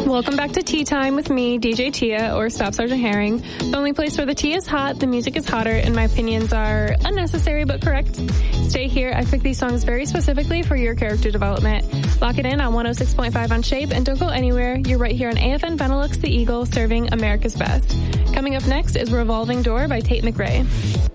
Welcome back to Tea Time with me, DJ Tia, or Staff Sergeant Herring. The only place where the tea is hot, the music is hotter, and my opinions are unnecessary but correct. Stay here. I picked these songs very specifically for your character development. Lock it in on 106.5 on Shape, and don't go anywhere. You're right here on AFN Benelux The Eagle, serving America's best. Coming up next is Revolving Door by Tate McRae.